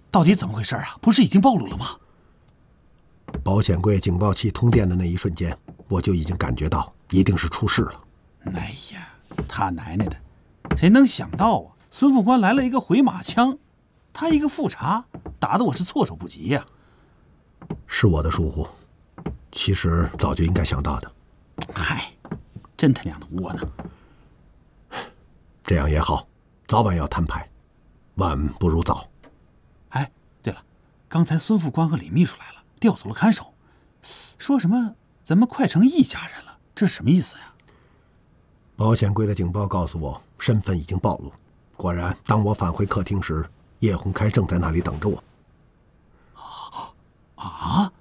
到底怎么回事啊？不是已经暴露了吗？ 保险柜警报器通电的那一瞬间，我就已经感觉到一定是出事了。 哎呀，他奶奶的，谁能想到啊？孙副官来了一个回马枪，他一个复查，打得我是措手不及呀。 是我的疏忽，其实早就应该想到的。 嗨，真他娘的窝囊。 这样也好，早晚要摊牌，晚不如早。 哎，对了，刚才孙副官和李秘书来了，调走了看守，说什么咱们快成一家人了，这是什么意思呀？ 保险柜的警报告诉我身份已经暴露。果然，当我返回客厅时，叶洪开正在那里等着我。 啊？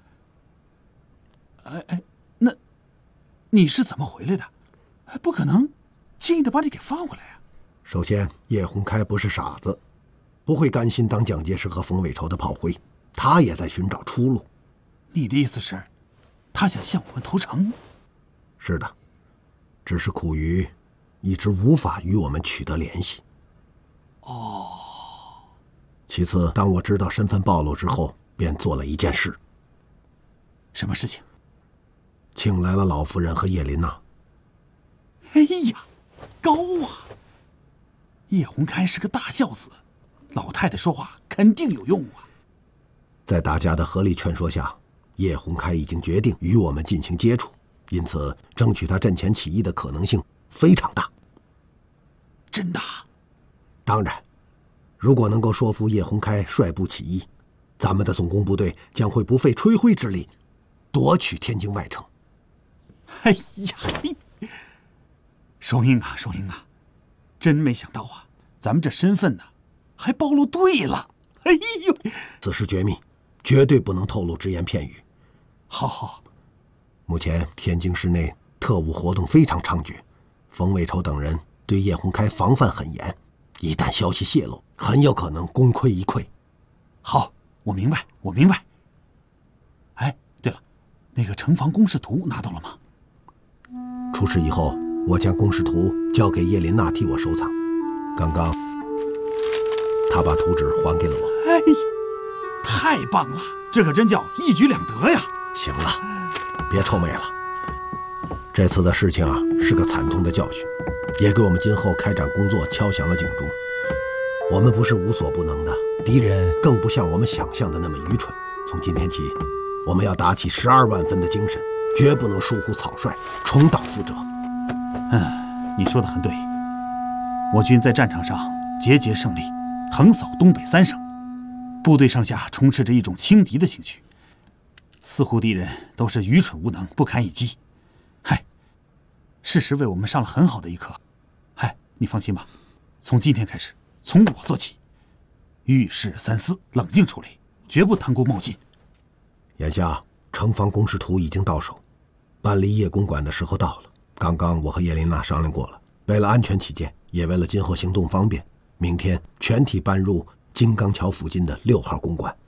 哎，那你是怎么回来的？不可能轻易的把你给放回来呀。 首先，叶洪开不是傻子，不会甘心当蒋介石和冯伟筹的炮灰，他也在寻找出路。 你的意思是，他想向我们投诚？ 是的，只是苦于一直无法与我们取得联系。 哦。 其次，当我知道身份暴露之后，便做了一件事。 什么事情？ 请来了老夫人和叶琳娜。 哎呀，高啊！叶洪开是个大孝子，老太太说话肯定有用啊。 在大家的合力劝说下，叶洪开已经决定与我们进行接触，因此争取他阵前起义的可能性非常大。 真的？ 当然，如果能够说服叶洪开率部起义，咱们的总攻部队将会不费吹灰之力夺取天津外城。 哎呀，双英啊，双英啊，真没想到啊，咱们这身份呢，还暴露对了。哎呦， 此事绝密，绝对不能透露只言片语。 好。 目前天津市内特务活动非常猖獗，冯伟筹等人对叶洪开防范很严，一旦消息泄露，很有可能功亏一篑。 好，我明白。哎，对了，那个城防工事图拿到了吗？ 出事以后，我将工事图交给叶琳娜替我收藏。刚刚，她把图纸还给了我。 哎呀，太棒了！这可真叫一举两得呀！ 行了，别臭美了。这次的事情啊，是个惨痛的教训，也给我们今后开展工作敲响了警钟。我们不是无所不能的，敌人更不像我们想象的那么愚蠢。从今天起，我们要打起12万分的精神，绝不能疏忽草率，重蹈覆辙。 你说的很对。我军在战场上节节胜利，横扫东北3省，部队上下充斥着一种轻敌的情绪，似乎敌人都是愚蠢无能，不堪一击。嗨，事实为我们上了很好的一课。嗨，你放心吧，从今天开始，从我做起，遇事三思，冷静处理，绝不贪功冒进。 眼下城防工事图已经到手，搬离叶公馆的时候到了。刚刚我和叶琳娜商量过了，为了安全起见，也为了今后行动方便，明天全体搬入金刚桥附近的6号公馆。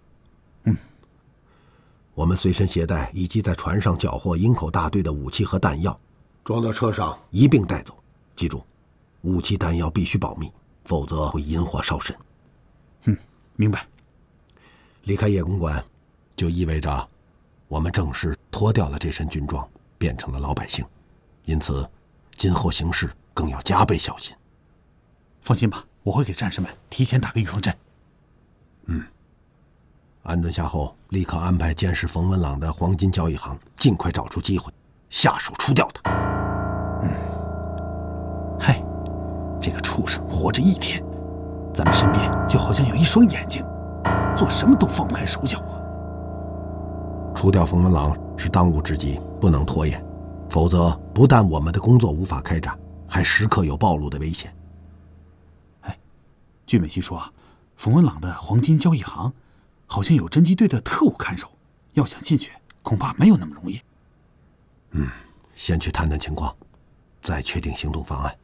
我们随身携带以及在船上缴获营口大队的武器和弹药，装到车上一并带走。记住，武器弹药必须保密，否则会引火烧身。 明白。 离开叶公馆，就意味着我们正式脱掉了这身军装，变成了老百姓。因此，今后行事更要加倍小心。 放心吧，我会给战士们提前打个预防针。 安顿下后，立刻安排监视冯文朗的黄金交易行，尽快找出机会，下手除掉他。 嗨，这个畜生活着一天，咱们身边就好像有一双眼睛，做什么都放不开手脚啊。 除掉冯文朗是当务之急，不能拖延，否则不但我们的工作无法开展，还时刻有暴露的危险。 据美西说，冯文朗的黄金交易行好像有侦缉队的特务看守，要想进去恐怕没有那么容易。 先去探探情况，再确定行动方案。